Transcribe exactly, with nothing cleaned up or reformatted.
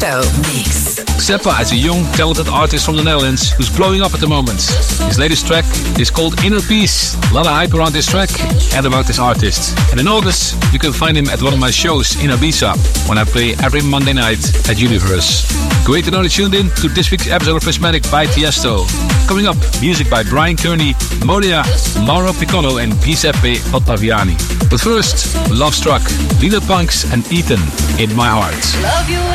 Tiesto mix. Seppa is a young, talented artist from the Netherlands who's blowing up at the moment. His latest track is called Inner Peace. A lot of hype around this track and about this artist. And in August, you can find him at one of my shows in Ibiza, when I play every Monday night at Universe. Great to know that you tuned in to this week's episode of Prismatic by Tiesto. Coming up, music by Brian Kearney, Molia, Mauro Piccono and Giuseppe Ottaviani. But first, Love Struck, Lila Punks and Ethan, In My Heart. Love you.